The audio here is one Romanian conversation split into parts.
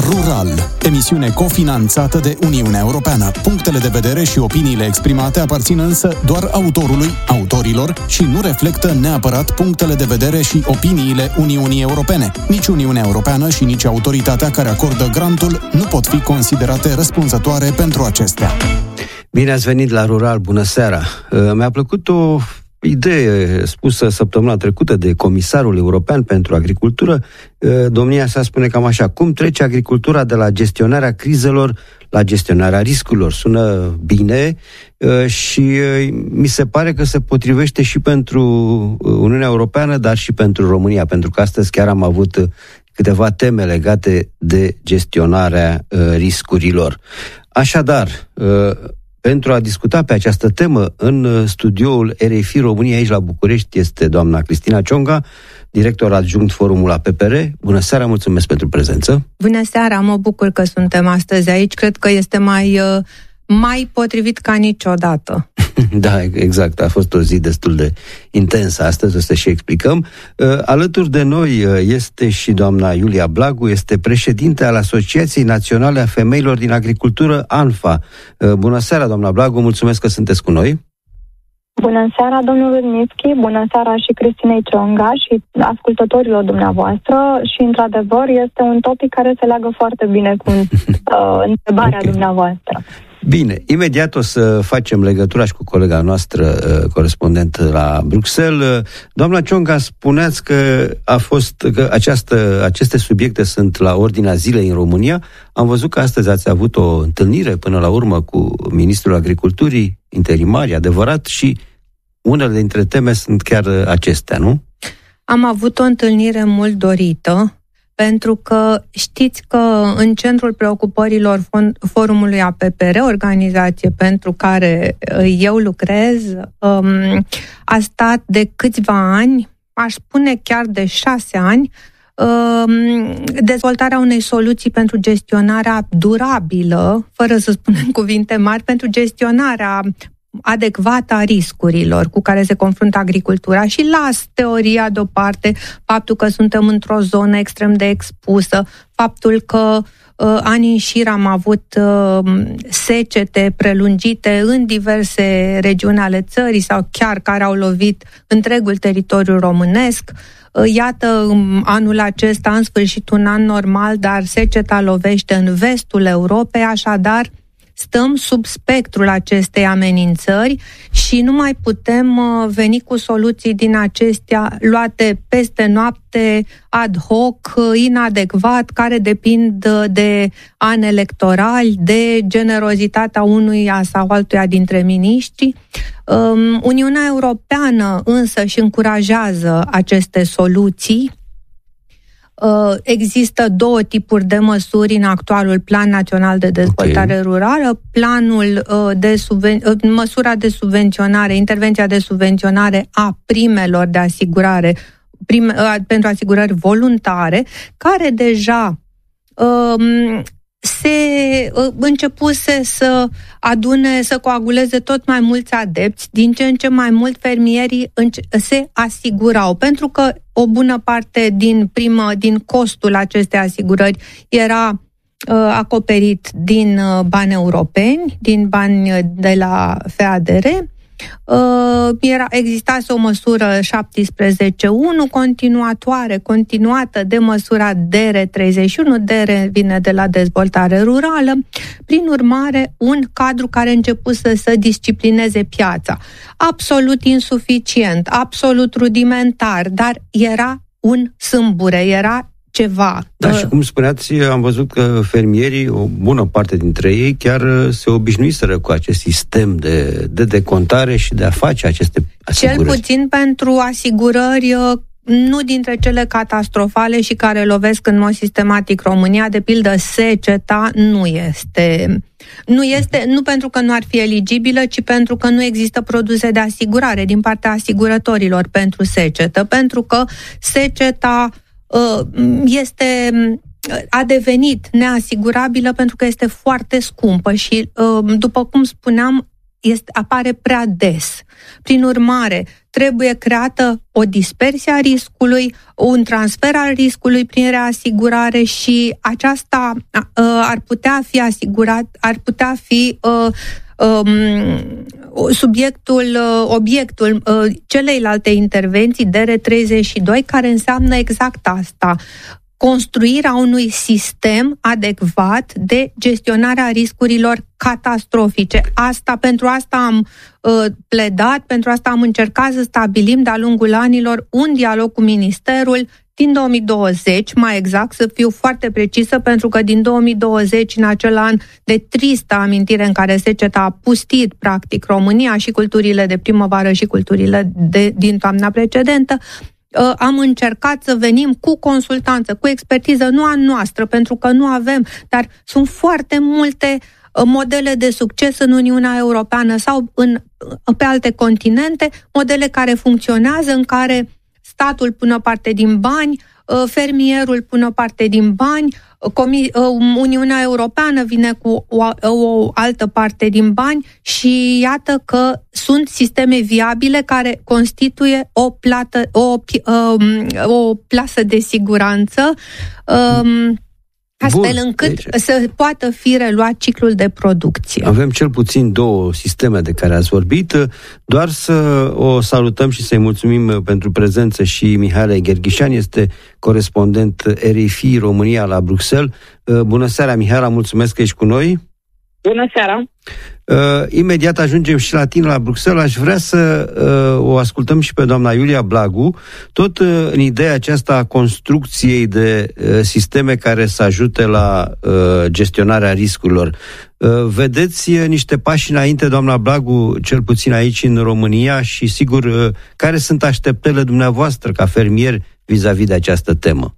Rural, emisiune cofinanțată de Uniunea Europeană. Punctele de vedere și opiniile exprimate aparțin însă doar autorului, autorilor și nu reflectă neapărat punctele de vedere și opiniile Uniunii Europene. Nici Uniunea Europeană și nici autoritatea care acordă grantul nu pot fi considerate răspunzătoare pentru acestea. Bine ați venit la Rural, bună seara! Mi-a plăcut o idee spusă săptămâna trecută de Comisarul European pentru Agricultură. Domnia sa spune cam așa: cum trece agricultura de la gestionarea crizelor la gestionarea riscurilor? Sună bine și mi se pare că se potrivește și pentru Uniunea Europeană, dar și pentru România, pentru că astăzi chiar am avut câteva teme legate de gestionarea riscurilor. Așadar, pentru a discuta pe această temă, în studioul RFI România, aici la București, este doamna Cristina Cionga, director adjunct Forumul APPR. Bună seara, mulțumesc pentru prezență. Bună seara, mă bucur că suntem astăzi aici. Cred că este mai potrivit ca niciodată. Da, exact. A fost o zi destul de intensă astăzi, o să și explicăm. Alături de noi este și doamna Iulia Blagu, este președinte al Asociației Naționale a Femeilor din Agricultură, ANFA. Bună seara, doamna Blagu, mulțumesc că sunteți cu noi. Bună seara, domnul Rudnitski, bună seara și Cristinei Cionga și ascultătorilor dumneavoastră și, într-adevăr, este un topic care se leagă foarte bine cu întrebarea dumneavoastră. Bine, imediat o să facem legătura și cu colega noastră, corespondent la Bruxelles. Doamna Cionga, spuneați că aceste subiecte sunt la ordinea zilei în România. Am văzut că astăzi ați avut o întâlnire până la urmă cu Ministrul Agriculturii, interimari, adevărat, și unele dintre teme sunt chiar acestea, nu? Am avut o întâlnire mult dorită, pentru că știți că în centrul preocupărilor Forumului APPR, organizație pentru care eu lucrez, a stat de câțiva ani, aș spune chiar de 6 ani, dezvoltarea unei soluții pentru gestionarea durabilă, fără să spunem cuvinte mari, pentru gestionarea adecvată a riscurilor cu care se confruntă agricultura. Și las teoria deoparte, faptul că suntem într-o zonă extrem de expusă, faptul că ani în șir am avut secete prelungite în diverse regiuni ale țării sau chiar care au lovit întregul teritoriu românesc. Iată, anul acesta, în sfârșit, un an normal, dar seceta lovește în vestul Europei, așadar stăm sub spectrul acestei amenințări și nu mai putem veni cu soluții din acestea luate peste noapte, ad hoc, inadecvat, care depind de ani electorali, de generozitatea unuia sau altuia dintre miniștri. Uniunea Europeană însă își încurajează aceste soluții. Există 2 tipuri de măsuri în actualul Plan Național de Dezvoltare Rurală. Măsura de subvenționare, intervenția de subvenționare a primelor de asigurare, pentru asigurări voluntare, care deja se începuse să adune, să coaguleze tot mai mulți adepți, din ce în ce mai mult fermierii se asigurau, pentru că o bună parte din costul acestei asigurări era acoperit din bani europeni, din bani de la FADR. Existase o măsură 17.1 continuată de măsura DR31, DR vine de la dezvoltare rurală, prin urmare un cadru care a început să disciplineze piața. Absolut insuficient, absolut rudimentar, dar era un sâmbure, era ceva. Da, și cum spuneați, am văzut că fermierii, o bună parte dintre ei, chiar se obișnuiseră cu acest sistem de decontare și de a face aceste asigurări. Cel puțin pentru asigurări nu dintre cele catastrofale și care lovesc în mod sistematic România, de pildă seceta, nu pentru că nu ar fi eligibilă, ci pentru că nu există produse de asigurare din partea asigurătorilor pentru secetă, pentru că seceta a devenit neasigurabilă pentru că este foarte scumpă și, după cum spuneam, apare prea des. Prin urmare, trebuie creată o dispersie a riscului, un transfer al riscului prin reasigurare și aceasta ar putea fi asigurat, ar putea fi obiectul celeilalte intervenții DR32, care înseamnă exact asta: construirea unui sistem adecvat de gestionare a riscurilor catastrofice. Pentru asta am pledat, pentru asta am încercat să stabilim de-a lungul anilor un dialog cu Ministerul din 2020, mai exact, să fiu foarte precisă, pentru că din 2020, în acel an de tristă amintire în care seceta a pustit, practic, România și culturile de primăvară și culturile din toamna precedentă, am încercat să venim cu consultanță, cu expertiză, nu a noastră, pentru că nu avem, dar sunt foarte multe modele de succes în Uniunea Europeană sau pe alte continente, modele care funcționează, în care statul pune o parte din bani, fermierul pune o parte din bani, Uniunea Europeană vine cu o altă parte din bani și iată că sunt sisteme viabile care constituie o plasă de siguranță, astfel încât să poată fi reluat ciclul de producție. Avem cel puțin 2 sisteme de care ați vorbit. Doar să o salutăm și să-i mulțumim pentru prezență și Mihaela Gherghișan, este corespondent RFI România la Bruxelles. Bună seara, Mihaela, mulțumesc că ești cu noi. Bună seara! Imediat ajungem și la tine la Bruxelles. Aș vrea să o ascultăm și pe doamna Iulia Blagu, tot în ideea aceasta a construcției de sisteme care să ajute la gestionarea riscurilor. Vedeți niște pași înainte, doamna Blagu, cel puțin aici în România, și sigur, care sunt așteptările dumneavoastră ca fermieri vis-a-vis de această temă?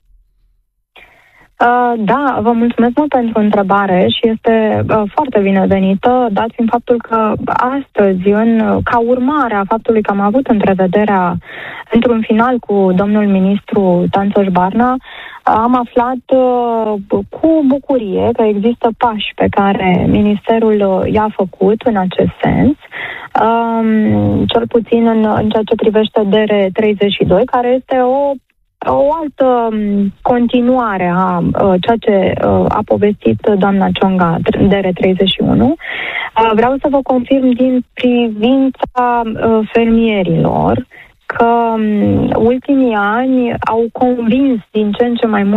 Da, vă mulțumesc mult pentru întrebare și este foarte binevenită, dat fiind faptul că astăzi, ca urmare a faptului că am avut întrevederea într-un final cu domnul ministru Tanțoș Barna, am aflat cu bucurie că există pași pe care ministerul i-a făcut în acest sens, cel puțin în ceea ce privește DR32, care este o altă continuare a ceea ce a povestit doamna Cionga, DR31. Vreau să vă confirm din privința fermierilor că ultimii ani au convins din ce în ce mai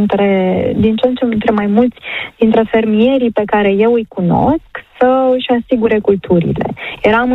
mulți dintre fermierii pe care eu îi cunosc să își asigure culturile. Eram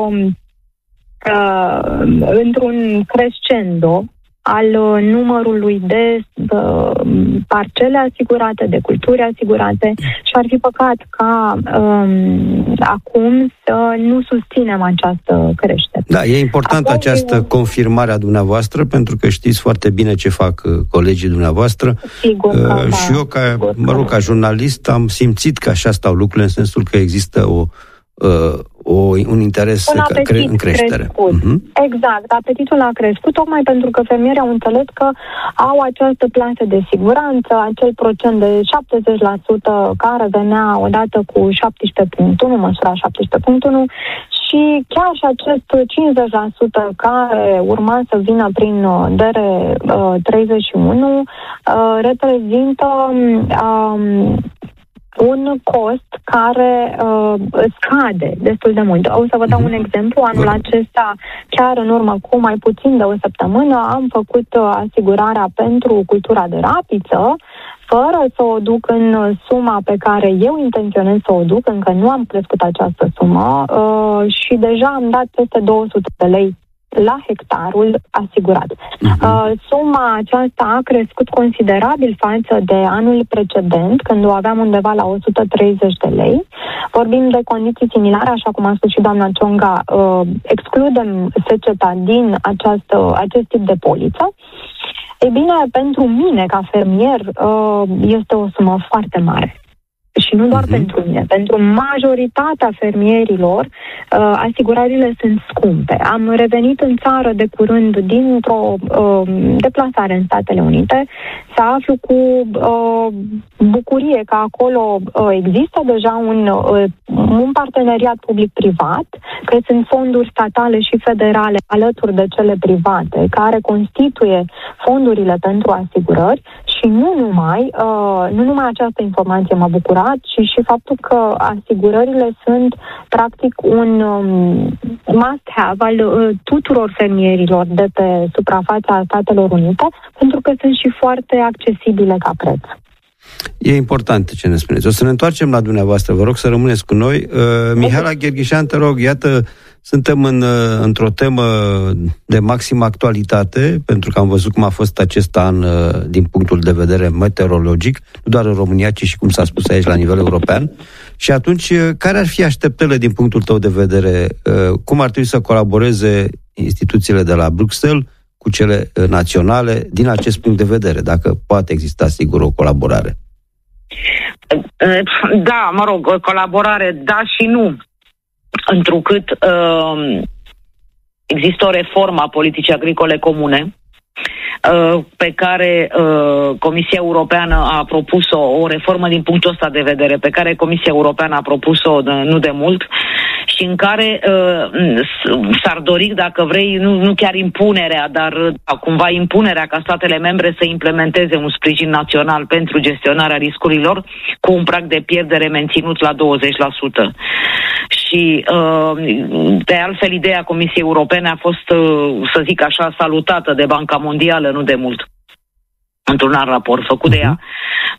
într-un crescendo al numărului de parcele asigurate, de culturi asigurate, și ar fi păcat ca acum să nu susținem această creștere. Da, e importantă această confirmare a dumneavoastră, pentru că știți foarte bine ce fac colegii dumneavoastră. Sigur că, și eu, ca jurnalist, am simțit că așa stau lucrurile, în sensul că există un interes în creștere. Exact, apetitul a crescut tocmai pentru că fermierii au înțeles că au această plasă de siguranță, acel procent de 70% care venea odată cu 17.1, măsura 17.1, și chiar și acest 50% care urma să vină prin DR31 reprezintă un cost care scade destul de mult. O să vă dau un exemplu. Anul acesta, chiar în urmă cu mai puțin de o săptămână, am făcut asigurarea pentru cultura de rapiță, fără să o duc în suma pe care eu intenționez să o duc, încă nu am crescut această sumă, și deja am dat peste 200 de lei la hectarul asigurat. Suma aceasta a crescut considerabil față de anul precedent, când o aveam undeva la 130 de lei. Vorbim de condiții similare, așa cum a spus și doamna Cionga, excludem seceta din acest tip de poliță. Ei bine, pentru mine, ca fermier, este o sumă foarte mare. și nu doar pentru mine, pentru majoritatea fermierilor, asigurările sunt scumpe. Am revenit în țară de curând dintr-o deplasare în Statele Unite să aflu cu bucurie că acolo există deja un parteneriat public-privat, că sunt fonduri statale și federale alături de cele private, care constituie fondurile pentru asigurări și nu numai această informație m-a bucurat, ci și faptul că asigurările sunt practic un must-have al tuturor fermierilor de pe suprafața Statelor Unite, pentru că sunt și foarte accesibile ca preț. E important ce ne spuneți. O să ne întoarcem la dumneavoastră, vă rog să rămâneți cu noi. Mihaela Gherghișan, te rog, iată, suntem într-o temă de maximă actualitate, pentru că am văzut cum a fost acest an din punctul de vedere meteorologic, nu doar în România, ci și, cum s-a spus aici, la nivel european. Și atunci, care ar fi așteptările din punctul tău de vedere? Cum ar trebui să colaboreze instituțiile de la Bruxelles cu cele naționale din acest punct de vedere, dacă poate exista, sigur, o colaborare? Da, mă rog, colaborare, da și nu. Întrucât există o reformă a politicii agricole comune pe care Comisia Europeană a propus-o, o reformă din punctul ăsta de vedere, pe care Comisia Europeană a propus-o nu de mult și în care s-ar dori, dacă vrei, nu chiar impunerea, dar cumva impunerea ca statele membre să implementeze un sprijin național pentru gestionarea riscurilor cu un prag de pierdere menținut la 20%. Și, de altfel, ideea Comisiei Europene a fost, să zic așa, salutată de Banca Mondială nu de mult, într-un alt raport făcut de ea.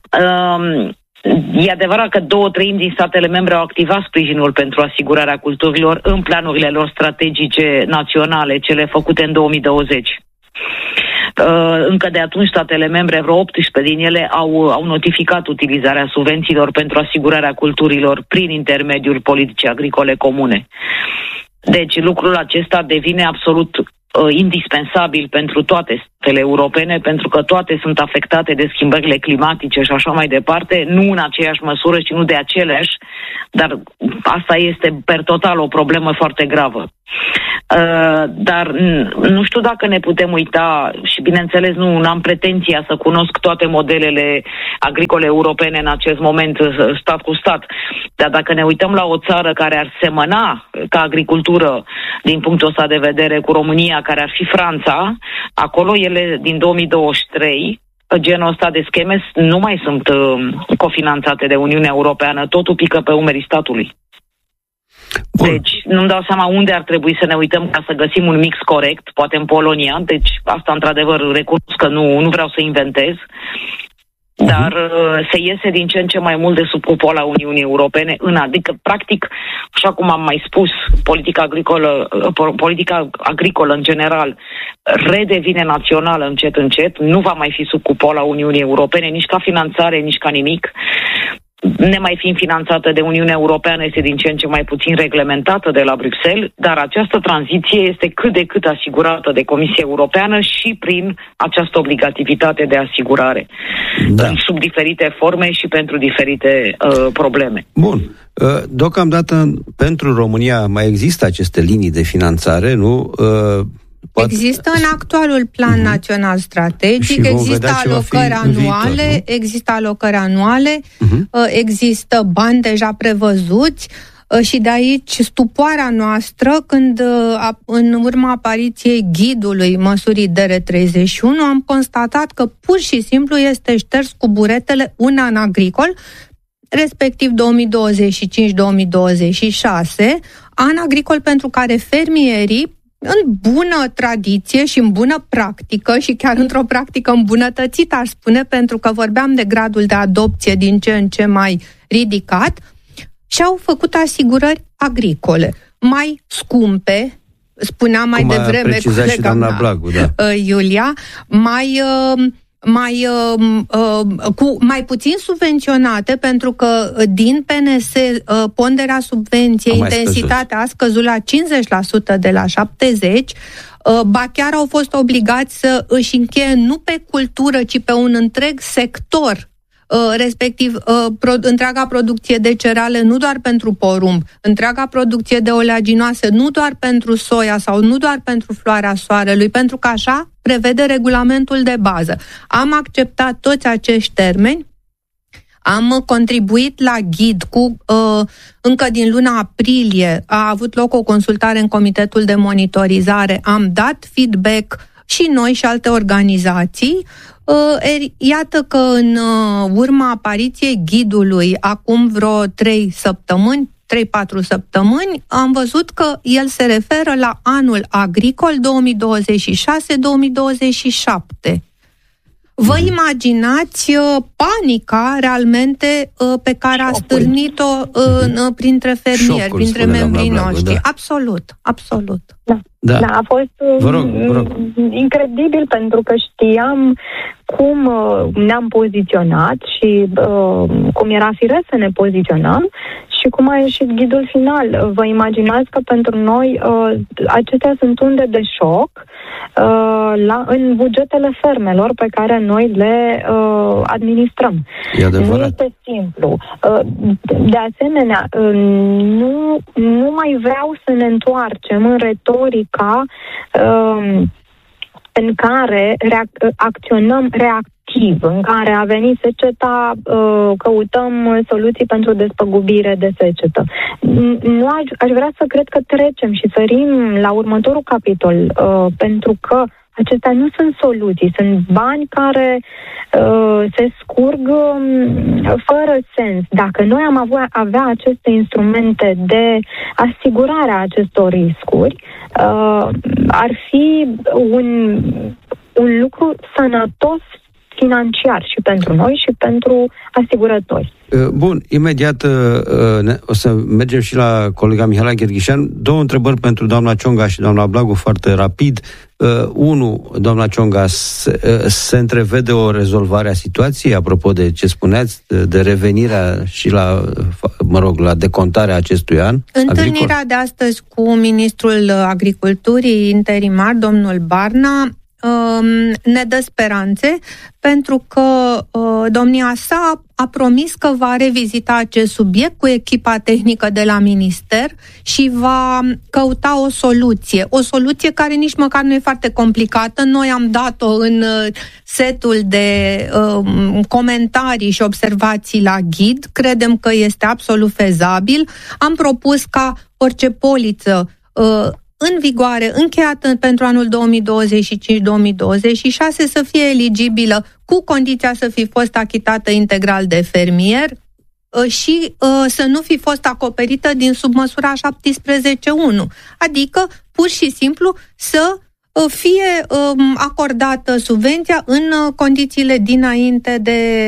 E adevărat că 2/3 din statele membre au activat sprijinul pentru asigurarea culturilor în planurile lor strategice naționale, cele făcute în 2020. Încă de atunci statele membre, vreo 18 din ele, au notificat utilizarea subvențiilor pentru asigurarea culturilor prin intermediul politicii agricole comune. Deci lucrul acesta devine absolut indispensabil pentru toate statele europene, pentru că toate sunt afectate de schimbările climatice și așa mai departe, nu în aceeași măsură și nu de aceleași, dar asta este per total o problemă foarte gravă. Dar nu știu dacă ne putem uita și, bineînțeles, nu am pretenția să cunosc toate modelele agricole europene în acest moment, stat cu stat, dar dacă ne uităm la o țară care ar semăna ca agricultură din punctul ăsta de vedere cu România, care ar fi Franța, acolo ele din 2023 genul ăsta de scheme nu mai sunt cofinanțate de Uniunea Europeană, totul pică pe umerii statului. Bun. Deci nu-mi dau seama unde ar trebui să ne uităm ca să găsim un mix corect, poate în Polonia, deci asta într-adevăr recunosc că nu vreau să inventez, dar se iese din ce în ce mai mult de sub cupola Uniunii Europene, adică practic, așa cum am mai spus, politica agricolă în general redevine națională încet încet, nu va mai fi sub cupola Uniunii Europene, nici ca finanțare, nici ca nimic. Nemai fiind finanțată de Uniunea Europeană, este din ce în ce mai puțin reglementată de la Bruxelles, dar această tranziție este cât de cât asigurată de Comisia Europeană și prin această obligativitate de asigurare, sub diferite forme și pentru diferite probleme. Bun. Deocamdată pentru România mai există aceste linii de finanțare, nu? Există în actualul plan național strategic, există alocări anuale, există bani deja prevăzuți și de aici stupoarea noastră când în urma apariției ghidului măsurii DR31 am constatat că pur și simplu este șters cu buretele un an agricol, respectiv 2025-2026, an agricol pentru care fermierii, în bună tradiție și în bună practică și chiar într-o practică îmbunătățită, aș spune, pentru că vorbeam de gradul de adopție din ce în ce mai ridicat, și-au făcut asigurări agricole mai scumpe, spunea mai devreme colega mea, Iulia, cu mai puțin subvenționate, pentru că din PNS ponderea subvenției, intensitatea a scăzut la 50% de la 70%, ba chiar au fost obligați să își încheie nu pe cultură, ci pe un întreg sector respectiv întreaga producție de cereale nu doar pentru porumb, întreaga producție de oleaginoase nu doar pentru soia sau nu doar pentru floarea soarelui, pentru că așa prevede regulamentul de bază. Am acceptat toți acești termeni, am contribuit la ghid încă din luna aprilie, a avut loc o consultare în Comitetul de Monitorizare, am dat feedback și noi și alte organizații. Iată că în urma apariției ghidului, acum vreo 3-4 săptămâni, am văzut că el se referă la anul agricol 2026-2027. Vă imaginați panica realmente pe care a stârnit-o printre fermieri, printre membrii noștri. Da. Absolut. Da, a fost vă rog. Incredibil, pentru că știam cum ne-am poziționat și cum era firesc să ne poziționăm și cum a ieșit ghidul final. Vă imaginați că pentru noi acestea sunt unde de șoc în bugetele fermelor pe care noi le administrăm. Nu este simplu. De asemenea, nu mai vreau să ne întoarcem în retorica în care acționăm reactiv, în care a venit seceta, căutăm soluții pentru despăgubire de secetă. Nu aș vrea să cred că trecem și sărim la următorul capitol, pentru că acestea nu sunt soluții, sunt bani care se scurg fără sens. Dacă noi am avea aceste instrumente de asigurare a acestor riscuri, ar fi un lucru sănătos financiar și pentru noi și pentru asigurători. Bun, imediat o să mergem și la colega Mihaela Gherghișan. 2 întrebări pentru doamna Cionga și doamna Blagu, foarte rapid. 1, doamna Cionga, se întrevede o rezolvare a situației, apropo de ce spuneați, de revenirea și la decontarea acestui an? Întâlnirea de astăzi cu ministrul Agriculturii interimar, domnul Barna, ne dă speranțe, pentru că domnia sa a promis că va revizita acest subiect cu echipa tehnică de la minister și va căuta o soluție care nici măcar nu e foarte complicată. Noi am dat-o în setul de comentarii și observații la ghid. Credem că este absolut fezabil. Am propus ca orice poliță în vigoare, încheiată pentru anul 2025-2026, să fie eligibilă cu condiția să fi fost achitată integral de fermier și să nu fi fost acoperită din submăsura 17.1, adică pur și simplu să fie acordată subvenția în condițiile dinainte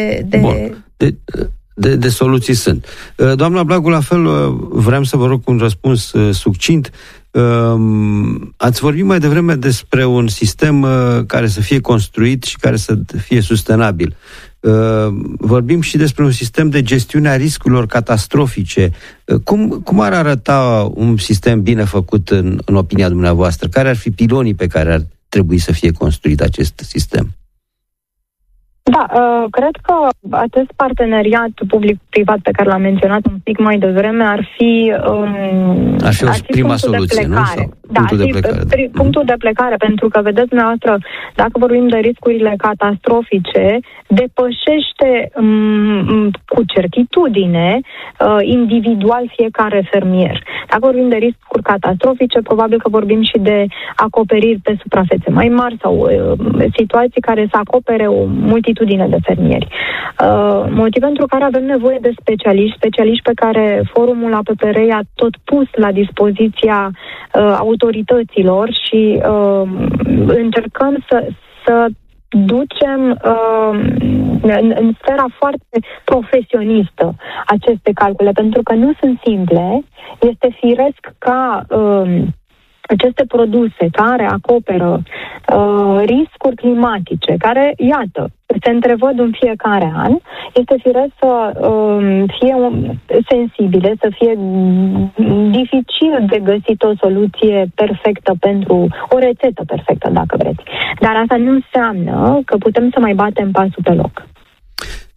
de soluții sunt. Doamna Blagu, la fel, vreau să vă rog un răspuns succint. Ați vorbit mai devreme despre un sistem care să fie construit și care să fie sustenabil. Vorbim și despre un sistem de gestiune a riscurilor catastrofice. Cum ar arăta un sistem bine făcut în opinia dumneavoastră? Care ar fi pilonii pe care ar trebui să fie construit acest sistem? Da, cred că acest parteneriat public-privat pe care l-am menționat un pic mai devreme ar fi prima soluție, nu? Punctul de plecare, pentru că, vedeți dumneavoastră, dacă vorbim de riscurile catastrofice, depășește cu certitudine individual fiecare fermier. Dacă vorbim de riscuri catastrofice, probabil că vorbim și de acoperiri pe suprafețe mai mari sau situații care să acopere o multitudine de fermieri. Motiv pentru care avem nevoie de specialiști pe care Forumul APPR i-a tot pus la dispoziția autorităților și încercăm să ducem în sfera foarte profesionistă aceste calcule, pentru că nu sunt simple. Este firesc ca aceste produse care acoperă riscuri climatice, care, iată, se întrevăd în fiecare an, este firesc să fie sensibile, să fie dificil de găsit o soluție perfectă o rețetă perfectă, dacă vreți. Dar asta nu înseamnă că putem să mai batem pasul pe loc.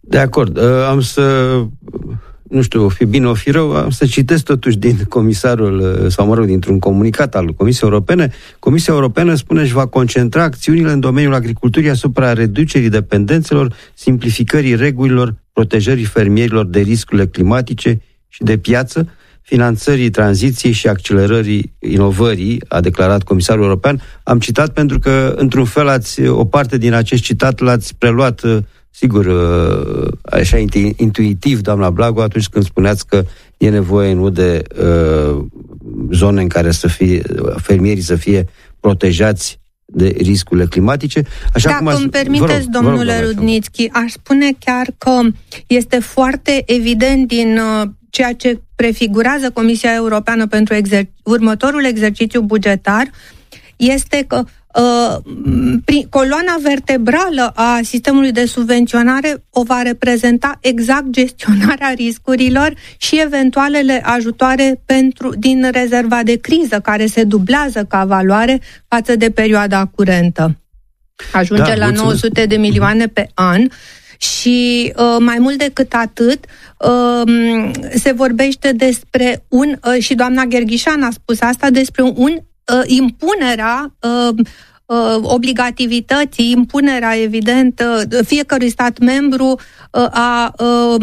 De acord. Am să, nu știu, o fi bine, o fi rău, am să citesc totuși din comisarul, sau mă rog, dintr-un comunicat al Comisiei Europene. Comisia Europeană spune își va concentra acțiunile în domeniul agriculturii asupra reducerii dependențelor, simplificării regulilor, protejării fermierilor de riscurile climatice și de piață, finanțării tranziției și accelerării inovării, a declarat Comisarul European. Am citat pentru că, într-un fel, o parte din acest citat l-ați preluat, sigur, așa intuitiv, doamna Blago, atunci când spuneați că e nevoie nu de zone în care fermierii să fie protejați de riscurile climatice. Așa Dacă îmi permiteți, domnule Rudnițchi, aș spune chiar că este foarte evident din ceea ce prefigurează Comisia Europeană pentru următorul exercițiu bugetar, este că coloana vertebrală a sistemului de subvenționare o va reprezenta exact gestionarea riscurilor și eventualele ajutoare din rezerva de criză, care se dublează ca valoare față de perioada curentă. Ajunge la 900 de milioane pe an. Și mai mult decât atât, se vorbește despre și doamna Gherghișan a spus asta, despre impunerea obligativității, impunerea, evident, fiecărui stat membru a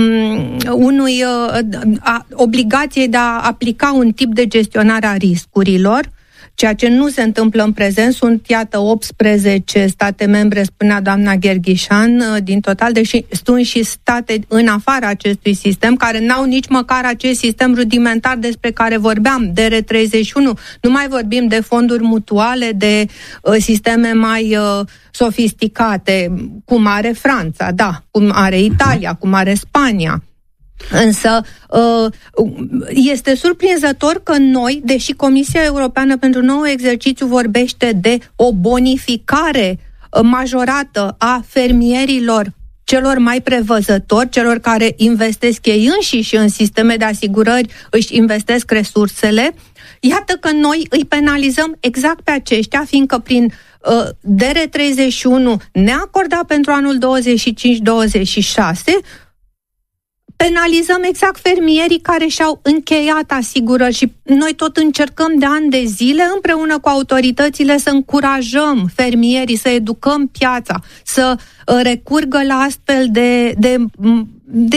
obligației de a aplica un tip de gestionare a riscurilor, ceea ce nu se întâmplă în prezent. Sunt, iată, 18 state membre, spunea doamna Gherghișan, din total, deși sunt și state în afara acestui sistem, care n-au nici măcar acest sistem rudimentar despre care vorbeam, DR31. Nu mai vorbim de fonduri mutuale, de sisteme mai sofisticate, cum are Franța, da, cum are Italia, cum are Spania. Însă este surprinzător că noi, deși Comisia Europeană pentru nou exercițiu vorbește de o bonificare majorată a fermierilor celor mai prevăzători, celor care investesc ei înșiși în sisteme de asigurări, își investesc resursele, iată că noi îi penalizăm exact pe aceștia, fiindcă prin DR31 neacordat pentru anul 25-26, penalizăm exact fermierii care și-au încheiat asigurări și noi tot încercăm de ani de zile împreună cu autoritățile să încurajăm fermierii, să educăm piața, să recurgă la astfel de